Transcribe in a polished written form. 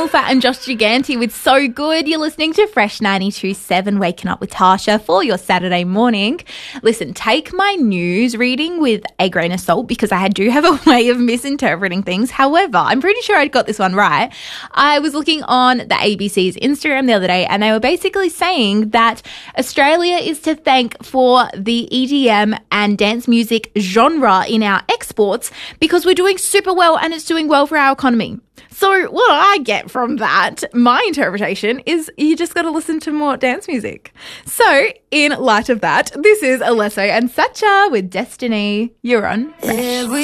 Moffat and Josh Gigante with So Good. You're listening to Fresh 92.7, Waking Up with Tasha for your Saturday morning. Listen, take my news reading with a grain of salt because I do have a way of misinterpreting things. However, I'm pretty sure I got this one right. I was looking on the ABC's Instagram the other day and they were basically saying that Australia is to thank for the EDM and dance music genre in our exports because we're doing super well and it's doing well for our economy. So what I get from that, my interpretation is you just got to listen to more dance music. So in light of that, this is Alesso and Sacha with Destiny. You're on Fresh.